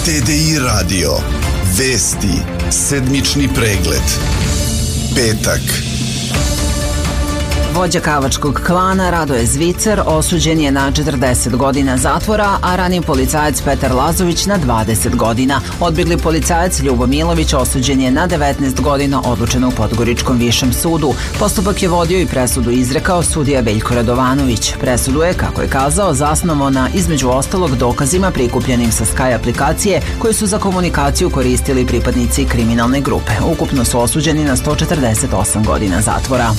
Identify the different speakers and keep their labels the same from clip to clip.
Speaker 1: TDI radio. Vesti. Sedmični pregled. Petak.
Speaker 2: Vođa kavačkog klana Radoje Zvicer osuđen je na 40 godina zatvora, a raniji policajac Petar Lazović na 20 godina. Odbjegli policajac Ljubo Milović osuđen je na 19 godina, odlučeno u Podgoričkom višem sudu. Postupak je vodio i presudu izrekao sudija Veljko Radovanović. Presudu je, kako je kazao, zasnovao na, između ostalog, dokazima prikupljenim sa Sky aplikacije koje su za komunikaciju koristili pripadnici kriminalne grupe. Ukupno su osuđeni na 148 godina zatvora.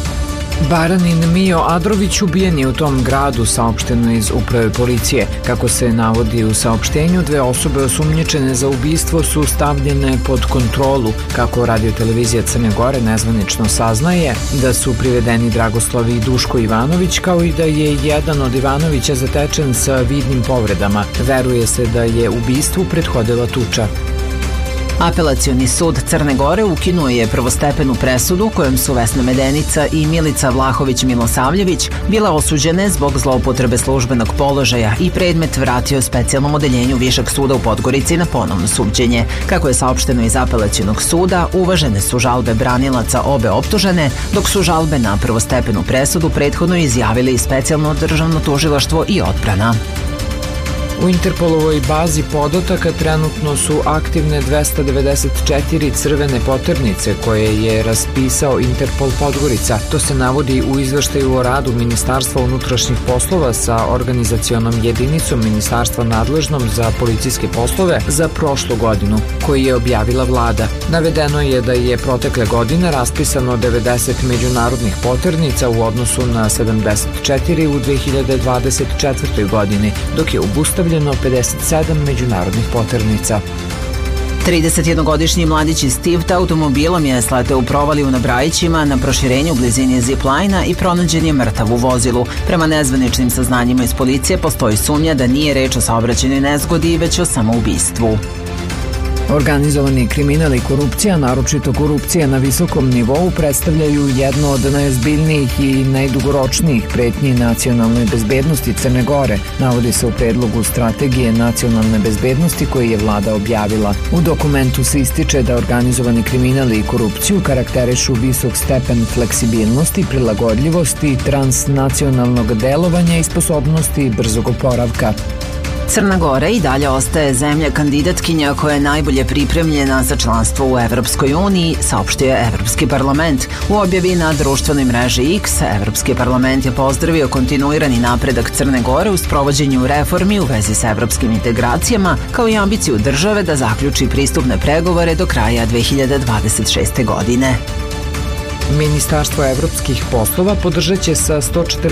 Speaker 3: Baranin Mio Adrović ubijen je u tom gradu, saopšteno iz uprave policije. Kako se navodi u saopštenju, 2 osobe osumnjičene za ubistvo su stavljene pod kontrolu. Kako radiotelevizija Crne Gore nezvanično saznaje da su privedeni Dragoslav i Duško Ivanović, kao i da je jedan od Ivanovića zatečen sa vidnim povredama. Veruje se da je ubistvu prethodila tuča.
Speaker 2: Apelacioni sud Crne Gore ukinuo je prvostepenu presudu kojom su Vesna Medenica i Milica Vlahović-Milosavljević bile osuđene zbog zloupotrebe službenog položaja i predmet vratio specijalnom odeljenju Višeg suda u Podgorici na ponovno suđenje. Kako je saopšteno iz apelacionog suda, uvažene su žalbe branilaca obe optužene, dok su žalbe na prvostepenu presudu prethodno izjavili specijalno državno tužilaštvo i odbrana.
Speaker 3: U Interpolovoj bazi podataka trenutno su aktivne 294 crvene poternice koje je raspisao Interpol Podgorica. To se navodi u izveštaju o radu Ministarstva unutrašnjih poslova sa organizacionom jedinicom Ministarstva nadležnom za policijske poslove za prošlu godinu, koji je objavila vlada. Navedeno je da je protekle godine raspisano 90 međunarodnih poternica u odnosu na 74 u 2024. godini, dok je obustavljeno 57 međunarodnih poternica.
Speaker 2: 31-godišnji mladić iz Tivta automobilom je sleteo u provaliju na Brajićima na proširenju u blizini zip-lajna i pronađen je mrtav u vozilu. Prema nezvaničnim saznanjima iz policije postoji sumnja da nije reč o saobraćajnoj nezgodi, već o samoubistvu.
Speaker 3: Organizovani kriminal i korupcija, naročito korupcija na visokom nivou, predstavljaju jedno od najozbiljnijih i najdugoročnijih pretnji nacionalnoj bezbednosti Crne Gore, navodi se u predlogu strategije nacionalne bezbednosti koji je vlada objavila. U dokumentu se ističe da organizovani kriminal i korupciju karakterišu visok stepen fleksibilnosti, prilagodljivosti, transnacionalnog delovanja i sposobnosti brzog oporavka.
Speaker 2: Crna Gora i dalje ostaje zemlja kandidatkinja koja je najbolje pripremljena za članstvo u Evropskoj uniji, saopštio je Evropski parlament. U objavi na društvenoj mreži X, Evropski parlament je pozdravio kontinuirani napredak Crne Gore u sprovođenju reformi u vezi sa evropskim integracijama, kao i ambiciju države da zaključi pristupne pregovore do kraja 2026. godine.
Speaker 3: Ministarstvo evropskih poslova podržat će sa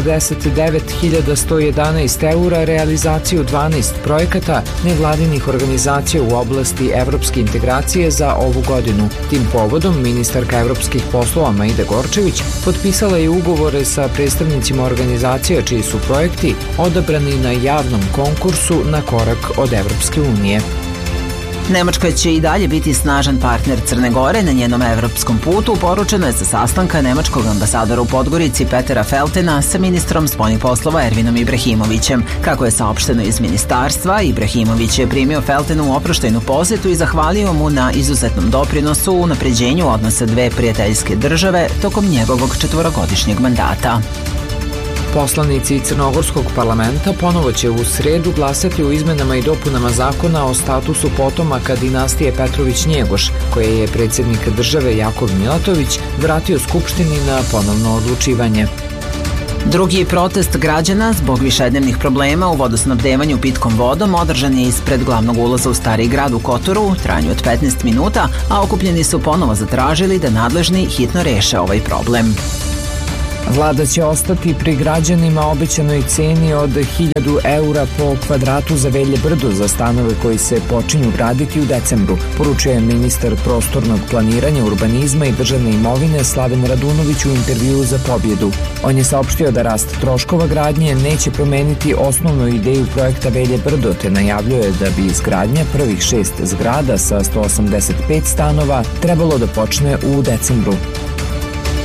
Speaker 3: 149.111 eura realizaciju 12 projekata nevladinih organizacija u oblasti evropske integracije za ovu godinu. Tim povodom ministarka evropskih poslova Maida Gorčević potpisala je ugovore sa predstavnicima organizacija čiji su projekti odabrani na javnom konkursu na korak od Evropske unije.
Speaker 2: Nemačka će i dalje biti snažan partner Crne Gore na njenom evropskom putu, poručeno je sa sastanka nemačkog ambasadora u Podgorici Petera Feltena sa ministrom spoljnih poslova Ervinom Ibrahimovićem. Kako je saopšteno iz ministarstva, Ibrahimović je primio Feltenu u oproštajnu posetu i zahvalio mu na izuzetnom doprinosu u unapređenju odnosa dve prijateljske države tokom njegovog 4-godišnjeg mandata.
Speaker 3: Poslanici Crnogorskog parlamenta ponovo će u sredu glasati o izmenama i dopunama zakona o statusu potomaka dinastije Petrović-Njegoš, koje je predsjednik države Jakov Milatović vratio Skupštini na ponovno odlučivanje.
Speaker 2: Drugi protest građana zbog višednevnih problema u vodosnabdevanju pitkom vodom održan je ispred glavnog ulaza u Stari grad u Kotoru u trajanju od 15 minuta, a okupljeni su ponovo zatražili da nadležni hitno reše ovaj problem.
Speaker 3: Vlada će ostati pri građanima obećanoj ceni od 1000 eura po kvadratu za Velje Brdo za stanove koji se počinju graditi u decembru, poručuje ministar prostornog planiranja, urbanizma i državne imovine Slaven Radunović u intervjuu za Pobjedu. On je saopštio da rast troškova gradnje neće promeniti osnovnu ideju projekta Velje Brdo, te najavljuje da bi izgradnja prvih 6 zgrada sa 185 stanova trebalo da počne u decembru.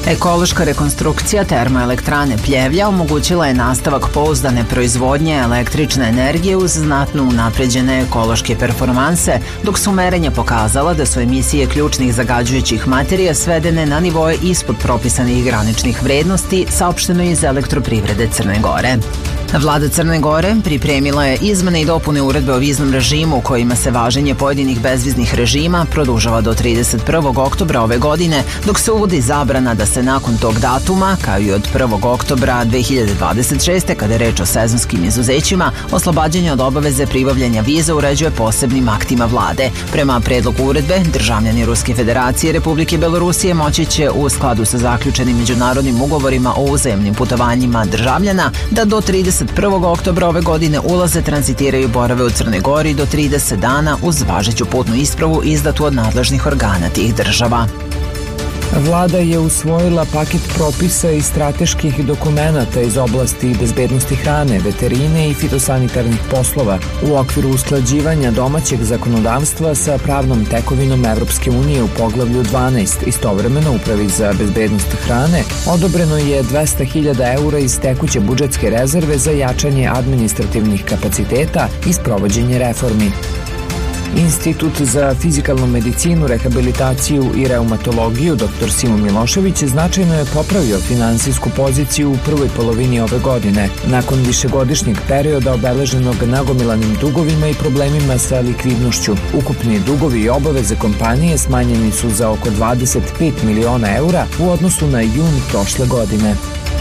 Speaker 2: Ekološka rekonstrukcija termoelektrane Pljevlja omogućila je nastavak pouzdane proizvodnje električne energije uz znatno unapređene ekološke performanse, dok su merenja pokazala da su emisije ključnih zagađujućih materija svedene na nivoje ispod propisanih graničnih vrednosti, saopšteno iz Elektroprivrede Crne Gore. Vlada Crne Gore pripremila je izmene i dopune uredbe o viznom režimu kojima se važenje pojedinih bezviznih režima produžava do 31. oktobra ove godine, dok se uvodi zabrana da se nakon tog datuma, kao i od 1. oktobra 2026. kada je reč o sezonskim izuzećima, oslobađanje od obaveze pribavljanja viza uređuje posebnim aktima vlade. Prema predlogu uredbe, državljani Ruske federacije i Republike Belorusije moći će u skladu sa zaključenim međunarodnim ugovorima o uzajamnim putovanjima državljana da do 31. oktobra ove godine ulaze, tranzitiraju, borave u Crnoj Gori do 30 dana uz važeću putnu ispravu izdatu od nadležnih organa tih država.
Speaker 3: Vlada je usvojila paket propisa i strateških dokumenata iz oblasti bezbednosti hrane, veterine i fitosanitarnih poslova u okviru usklađivanja domaćeg zakonodavstva sa pravnom tekovinom Evropske unije u poglavlju 12. Istovremeno Upravi za bezbednost hrane odobreno je 200.000 eura iz tekuće budžetske rezerve za jačanje administrativnih kapaciteta i sprovođenje reformi. Institut za fizikalnu medicinu, rehabilitaciju i reumatologiju dr. Simo Milošević značajno je popravio finansijsku poziciju u prvoj polovini ove godine. Nakon višegodišnjeg perioda obeleženog nagomilanim dugovima i problemima sa likvidnošću, ukupni dugovi i obaveze kompanije smanjeni su za oko 25 miliona eura u odnosu na jun prošle godine.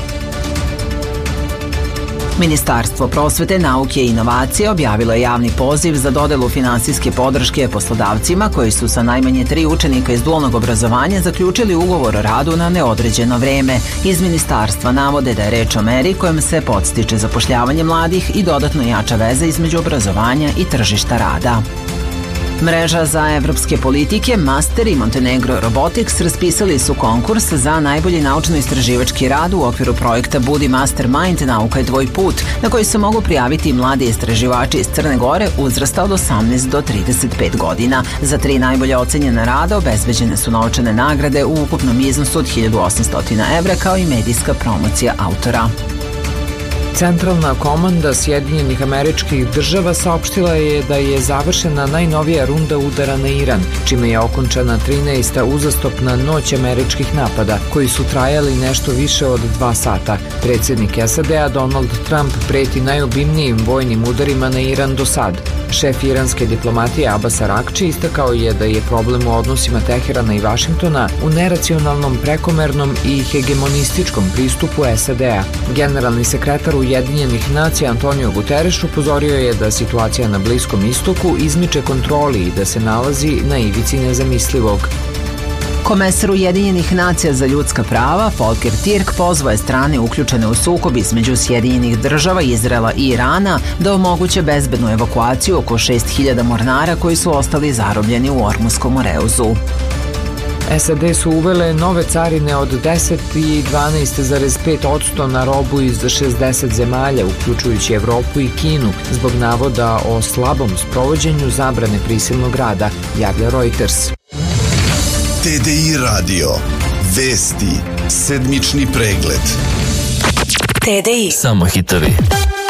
Speaker 2: Ministarstvo prosvete, nauke i inovacije objavilo je javni poziv za dodelu finansijske podrške poslodavcima koji su sa najmanje 3 učenika iz dualnog obrazovanja zaključili ugovor o radu na neodređeno vreme. Iz ministarstva navode da je reč o meri kojom se podstiče zapošljavanje mladih i dodatno jača veza između obrazovanja i tržišta rada. Mreža za evropske politike, Master i Montenegro Robotics raspisali su konkurs za najbolji naučno-istraživački rad u okviru projekta Budi Mastermind, nauka je tvoj put, na koji se mogu prijaviti mladi istraživači iz Crne Gore uzrasta od 18 do 35 godina. Za 3 najbolje ocenjena rada obezbeđene su novčane nagrade u ukupnom iznosu od 1.800 evra kao i medijska promocija autora.
Speaker 3: Centralna komanda Sjedinjenih Američkih Država saopštila je da je završena najnovija runda udara na Iran, čime je okončana 13. uzastopna noć američkih napada, koji su trajali nešto više od 2 sata. Predsjednik SAD-a Donald Trump preti najobimnijim vojnim udarima na Iran do sad. Šef iranske diplomatije Abbas Arakči istakao je da je problem u odnosima Teherana i Vašingtona u neracionalnom, prekomernom i hegemonističkom pristupu SAD-a. Generalni sekretar Ujedinjenih nacija Antonio Guterres upozorio je da situacija na Bliskom istoku izmiče kontroli i da se nalazi na ivici nezamislivog.
Speaker 2: Komesar Ujedinjenih nacija za ljudska prava Volker Türk pozvao je strane uključene u sukob između Sjedinjenih država, Izraela i Irana da omoguće bezbednu evakuaciju oko 6.000 mornara koji su ostali zarobljeni u Ormuskom oreuzu.
Speaker 3: SAD su uvele nove carine od 10 i 12,5% na robu iz 60 zemalja, uključujući Evropu i Kinu, zbog navoda o slabom sprovođenju zabrane prisilnog rada, javlja Reuters.
Speaker 1: TDI radio. Vesti. Sedmični pregled.
Speaker 4: TDI. Samo hitovi.